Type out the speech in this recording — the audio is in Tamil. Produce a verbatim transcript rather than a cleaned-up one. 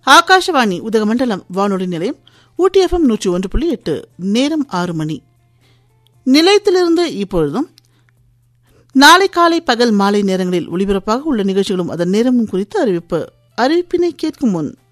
ஆகாஷவாணி உதகமண்டலம் வானொலி நிலையம் ஊட்டி எஃப்எம் நூற்றி ஒன்று புள்ளி எட்டு. நேரம் ஆறு மணி. நிலையத்திலிருந்து இப்பொழுதும் நாளை காலை பகல் மாலை நேரங்களில் ஒளிபரப்பாக உள்ள நிகழ்ச்சிகளும் அதன் நேரமும் குறித்து அறிவிப்பு அறிவிப்பினை கேட்கும் முன்